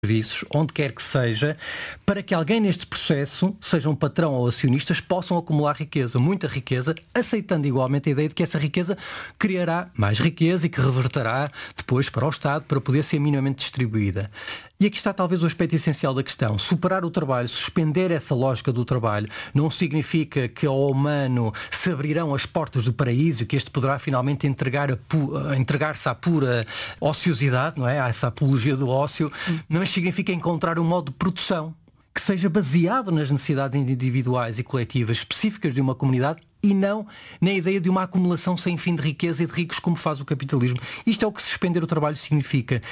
serviços, onde quer que seja, para que alguém neste processo, seja um patrão ou acionistas, possam acumular riqueza, muita riqueza, aceitando igualmente a ideia de que essa riqueza criará mais riqueza e que reverterá depois para o Estado, para poder ser minimamente distribuída. E aqui está talvez o aspecto essencial da questão. Superar o trabalho, suspender essa lógica do trabalho, não significa que ao humano se abrirão as portas do paraíso, que este poderá finalmente entregar-se à pura ociosidade, não é? A essa apologia do ócio, mas significa encontrar um modo de produção que seja baseado nas necessidades individuais e coletivas específicas de uma comunidade e não na ideia de uma acumulação sem fim de riqueza e de ricos como faz o capitalismo. Isto é o que suspender o trabalho significa.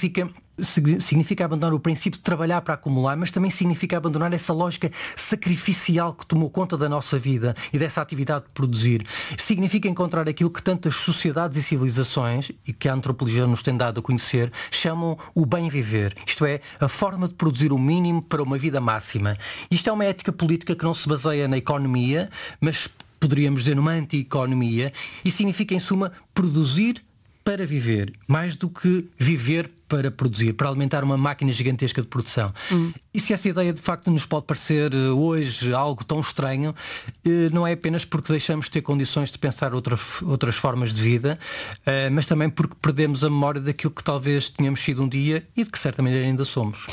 Significa abandonar o princípio de trabalhar para acumular, mas também significa abandonar essa lógica sacrificial que tomou conta da nossa vida e dessa atividade de produzir. Significa encontrar aquilo que tantas sociedades e civilizações, e que a antropologia nos tem dado a conhecer, chamam o bem viver. Isto é, a forma de produzir o mínimo para uma vida máxima. Isto é uma ética política que não se baseia na economia, mas poderíamos dizer numa anti-economia, e significa, em suma, produzir para viver, mais do que viver para produzir, para alimentar uma máquina gigantesca de produção. E se essa ideia de facto nos pode parecer hoje algo tão estranho, não é apenas porque deixamos de ter condições de pensar outras formas de vida, mas também porque perdemos a memória daquilo que talvez tenhamos sido um dia e de que certa maneira ainda somos.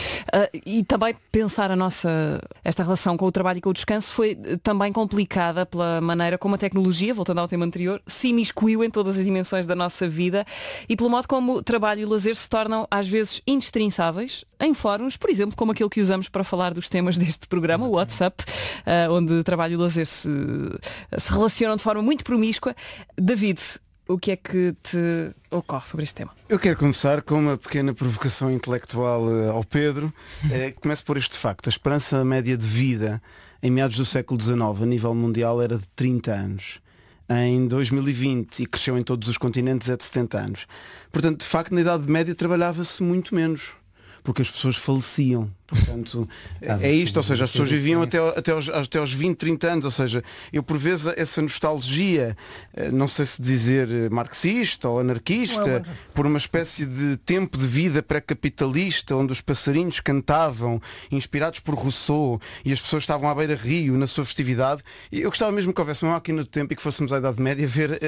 E também pensar esta relação com o trabalho e com o descanso foi também complicada pela maneira como a tecnologia, voltando ao tema anterior, se imiscuiu em todas as dimensões da nossa vida e pelo modo como o trabalho e o lazer se tornam às vezes indispensáveis em fóruns, por exemplo, como aquele que usamos para falar dos temas deste programa, o WhatsApp, onde trabalho e lazer se relacionam de forma muito promíscua. David, o que é que te ocorre sobre este tema? Eu quero começar com uma pequena provocação intelectual ao Pedro. Começo por este facto. A esperança média de vida em meados do século XIX a nível mundial era de 30 anos. Em 2020, e cresceu em todos os continentes, é de 70 anos. Portanto, de facto, na Idade Média trabalhava-se muito menos, porque as pessoas faleciam. Portanto, é isto, ou seja, as pessoas viviam até aos 20, 30 anos, ou seja, eu por vezes essa nostalgia, não sei se dizer marxista ou anarquista, por uma espécie de tempo de vida pré-capitalista, onde os passarinhos cantavam, inspirados por Rousseau, e as pessoas estavam à beira-rio na sua festividade, e eu gostava mesmo que houvesse uma máquina do tempo e que fôssemos à Idade Média ver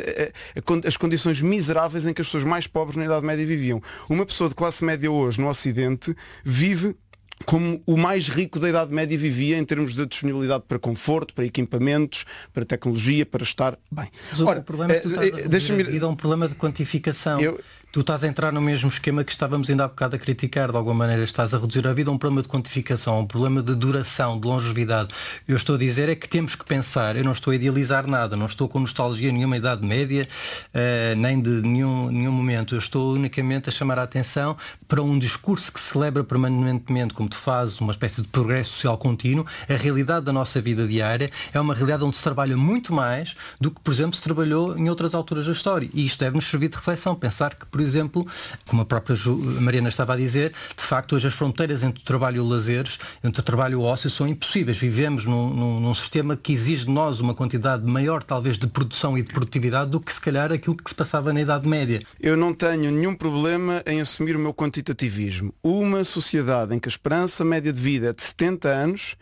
as condições miseráveis em que as pessoas mais pobres na Idade Média viviam. Uma pessoa de classe média hoje, no Ocidente, vive como o mais rico da Idade Média vivia em termos de disponibilidade para conforto, para equipamentos, para tecnologia, para estar bem. Mas o problema é que tu estás a vida é um problema de quantificação. Tu estás a entrar no mesmo esquema que estávamos ainda há bocado a criticar, de alguma maneira estás a reduzir a vida a um problema de quantificação, um problema de duração, de longevidade. Eu estou a dizer é que temos que pensar, eu não estou a idealizar nada, não estou com nostalgia nenhuma Idade Média, nem de nenhum momento. Eu estou unicamente a chamar a atenção para um discurso que celebra permanentemente, como tu fazes, uma espécie de progresso social contínuo. A realidade da nossa vida diária é uma realidade onde se trabalha muito mais do que, por exemplo, se trabalhou em outras alturas da história. E isto deve-nos servir de reflexão, pensar que, por exemplo, como a própria Mariana estava a dizer, de facto hoje as fronteiras entre o trabalho e o lazer, entre o trabalho e o ócio são impossíveis. Vivemos num sistema que exige de nós uma quantidade maior talvez de produção e de produtividade do que se calhar aquilo que se passava na Idade Média. Eu não tenho nenhum problema em assumir o meu quantitativismo. Uma sociedade em que a esperança média de vida é de 70 anos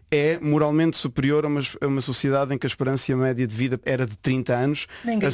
é moralmente superior a uma sociedade em que a esperança média de vida era de 30 anos.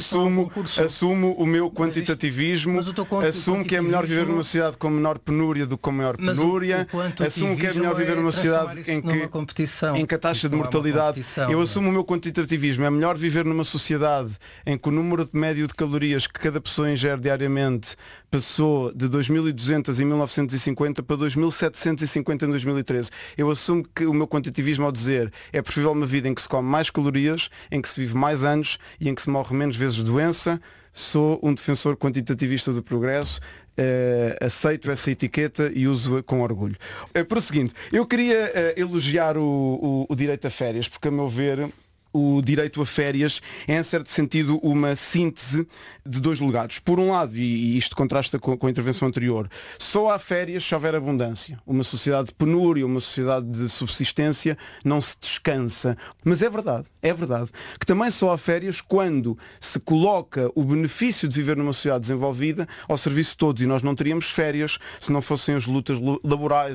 Assumo o meu quantitativismo, assumo que é melhor viver numa sociedade com menor penúria do que com maior penúria, assumo que é melhor viver numa sociedade em que a taxa de mortalidade... Eu assumo o meu quantitativismo, é melhor viver numa sociedade em que o número médio de calorias que cada pessoa ingere diariamente passou de 2.200 em 1950 para 2.750 em 2013. Eu assumo que o meu quantitativismo ao dizer é preferível uma vida em que se come mais calorias, em que se vive mais anos e em que se morre menos vezes de doença. Sou um defensor quantitativista do progresso, aceito essa etiqueta e uso-a com orgulho. Por o seguinte, eu queria elogiar o direito a férias, porque a meu ver o direito a férias é, em certo sentido, uma síntese de dois lugares. Por um lado, e isto contrasta com a intervenção anterior, só há férias se houver abundância. Uma sociedade de penúria, uma sociedade de subsistência, não se descansa. Mas é verdade que também só há férias quando se coloca o benefício de viver numa sociedade desenvolvida ao serviço de todos, e nós não teríamos férias se não fossem as lutas laborais,